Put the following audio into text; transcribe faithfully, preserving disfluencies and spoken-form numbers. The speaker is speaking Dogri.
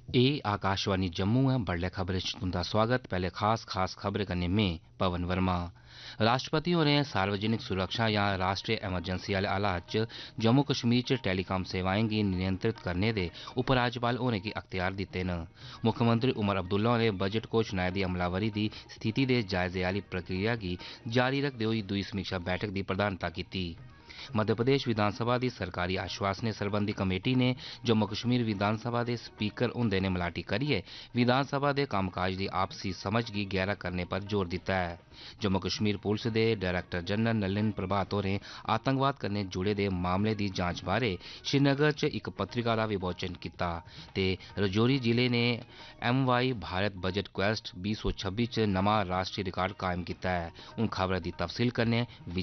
ए आकाशवाणी जम्मू है बड़ले खबरें च तुंदा स्वागत। पहले खास खास खबरें कन्नै में पवन वर्मा। राष्ट्रपति होरें सार्वजनिक सुरक्षा या राष्ट्रीय एमरजेंसी आह्ले हालात च जम्मू कश्मीर च टेलीकॉम सेवाएं गी नियंत्रित करने दे उपराज्यपाल होरें गी अख्तियार दित्ते न। मुक्खमंत्री उमर अब्दुल्ला होरें बजट घोषणाएं दी अमलावरी दी स्थिति दे जायजे आह्ली प्रक्रिया गी जारी रखदे होई दूई समीक्षा बैठक दी प्रधानता कीती। मध्य प्रदेश विधानसभा दी सरकारी आश्वासनें सरबंधी कमेटी ने जम्मू कश्मीर विधानसभा दे स्पीकर हुंदे ने मलाटी करियै विधानसभा दे कम्मकाज दी आपसी समझ गी गैह्रा करने पर जोर दित्ता है। जम्मू कश्मीर पुलिस दे डायरेक्टर जनरल नलिन प्रभात होरें आतंकवाद कन्नै जुड़े दे मामले दी जांच बारै श्रीनगर च इक पत्रिका दा विमोचन कीता ते रजौरी जिले ने M Y Bharat budget quest बीस सौ छब्बी च नमां राष्ट्रीय रिकार्ड कायम कीता है। हून खबर दी तफसील कन्नै